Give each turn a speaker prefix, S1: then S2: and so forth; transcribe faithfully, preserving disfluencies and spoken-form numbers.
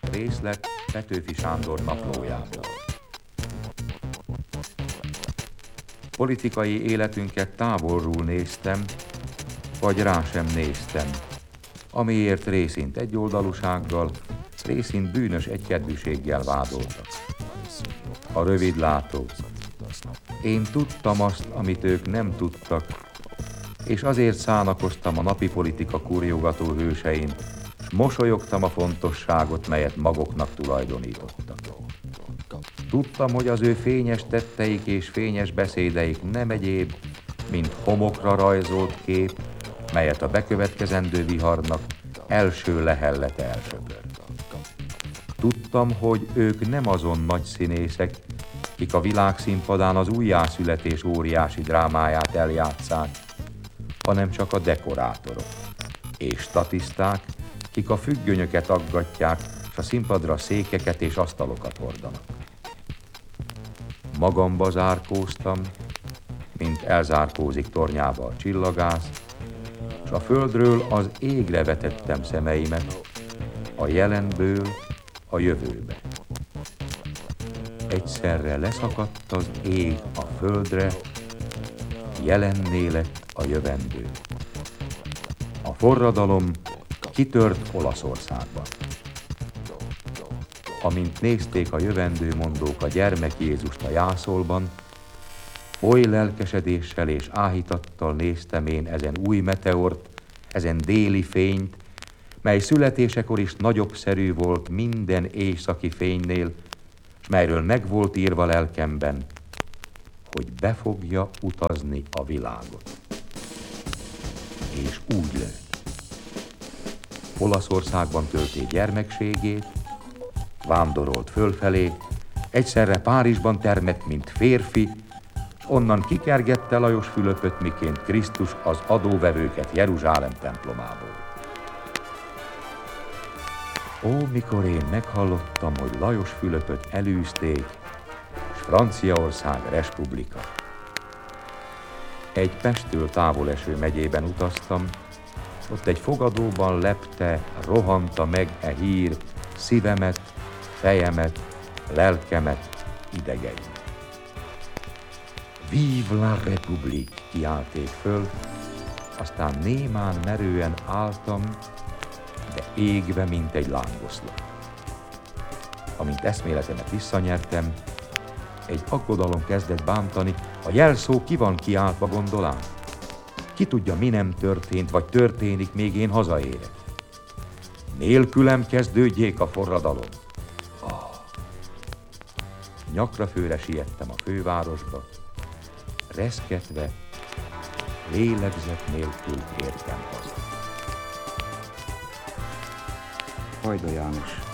S1: Részlet Petőfi Sándor naplójából. Politikai életünket távolról néztem, vagy rá sem néztem, amiért részint egyoldalúsággal, részint bűnös egykedvűséggel vádoltak. A rövidlátó. Én tudtam azt, amit ők nem tudtak, és azért szánakoztam a napi politika kurjogató hősein, s mosolyogtam a fontosságot, melyet maguknak tulajdonítottak. Tudtam, hogy az ő fényes tetteik és fényes beszédeik nem egyéb, mint homokra rajzolt kép, melyet a bekövetkezendő viharnak első lehellete elsöpör. Tudtam, hogy ők nem azon nagy színészek, kik a világszínpadán az újjászületés óriási drámáját eljátszák, hanem csak a dekorátorok és statiszták, kik a függönyöket aggatják, s a színpadra székeket és asztalokat hordanak. Magamba zárkóztam, mint elzárkózik tornyába a csillagász, s a földről az égre vetettem szemeimet, a jelenből a jövőbe. Egyszerre leszakadt az ég a földre, jelenné lett a jövendő. A forradalom kitört Olaszországban. Amint nézték a jövendőmondók a gyermek Jézust a jászolban, oly lelkesedéssel és áhítattal néztem én ezen új meteort, ezen déli fényt, mely születésekor is nagyobbszerű volt minden éjszaki fénynél, s melyről meg volt írva lelkemben, hogy be fogja utazni a világot. És úgy lett. Olaszországban tölté gyermekségét, vándorolt fölfelé, egyszerre Párizsban termett, mint férfi, s onnan kikergette Lajos Fülöpöt, miként Krisztus az adóvevőket Jeruzsálem templomából. Ó, mikor én meghallottam, hogy Lajos Fülöpöt elűzték, s Franciaország respublika. Egy Pesttől távol eső megyében utaztam, ott egy fogadóban lepte, rohanta meg e hír szívemet, fejemet, lelkemet, idegeimet. Vive la République, kiálték föl, aztán némán merően álltam, de égve, mint egy lángoszlop. Amint eszméletemet visszanyertem, egy aggodalom kezdett bántani, a jelszó ki van kiáltva, gondolám. Ki tudja, mi nem történt, vagy történik, még én hazaérek. Nélkülem kezdődjék a forradalom. Ah. Nyakra főre siettem a fővárosba, reszketve, lélegzet nélkül értem haza.
S2: Hajda János.